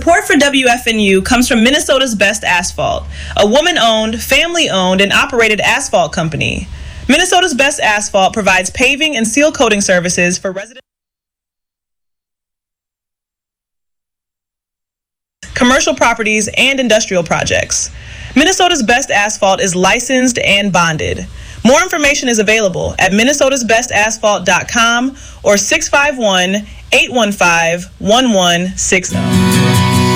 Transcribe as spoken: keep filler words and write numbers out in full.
Support for W F N U comes from Minnesota's Best Asphalt, a woman-owned, family-owned, and operated asphalt company. Minnesota's Best Asphalt provides paving and seal coating services for residents, commercial properties, and industrial projects. Minnesota's Best Asphalt is licensed and bonded. More information is available at minnesotas best asphalt dot com or six five one, eight one five, one one six zero.